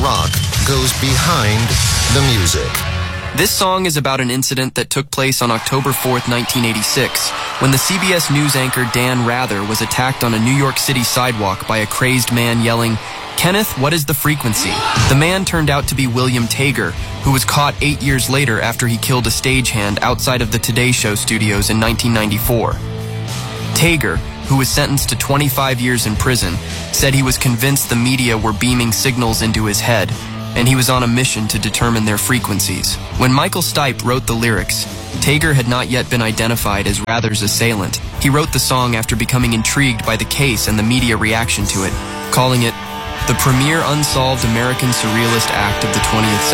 rock goes behind the music. This song is about an incident that took place on October 4th, 1986, when the CBS News anchor Dan Rather was attacked on a New York City sidewalk by a crazed man yelling, "Kenneth, what is the frequency?" The man turned out to be William Tager, who was caught 8 years later after he killed a stagehand outside of the Today Show studios in 1994. Tager, who was sentenced to 25 years in prison, said he was convinced the media were beaming signals into his head, and he was on a mission to determine their frequencies. When Michael Stipe wrote the lyrics, Tager had not yet been identified as Rather's assailant. He wrote the song after becoming intrigued by the case and the media reaction to it, calling it the premier unsolved American surrealist act of the 20th century.